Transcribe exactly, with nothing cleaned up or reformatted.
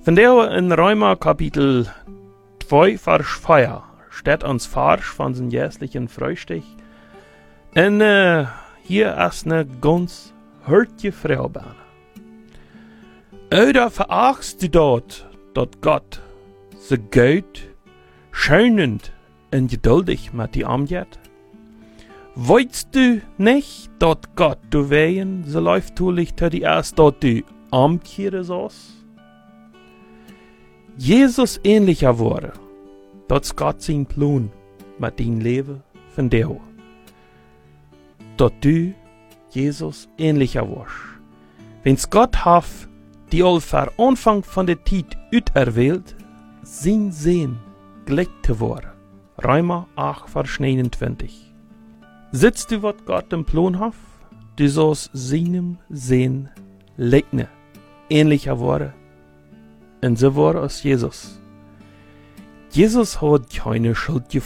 Vandaar in Römer Kapitel zwei, Vers vier steht uns Vers von seinem jährlichen Frühstück. Und äh, hier ist eine ganz harte Frage. Oder verachtest du dort, dass Gott so gut, schonend und geduldig mit dir umgeht? Weißt du nicht, dass Gott du wehen, so läuft du dich die erst, dass du umkehren sollst? Jesus ähnlicher wurde, dass Gott sein Plan mit dein Leben von dir. Dass du Jesus ähnlicher wirst. Wenn's Gott hat, die all vor Anfang von der Zeit auserwählt, sein Sehen gleich zu werden. Römer acht, Vers neunundzwanzig. Sitzt du, was Gott im Plan hat, du sollst seinem Sehen leugnen, ähnlicher werden. Und so war es Jesus. Jesus hat keine Schuld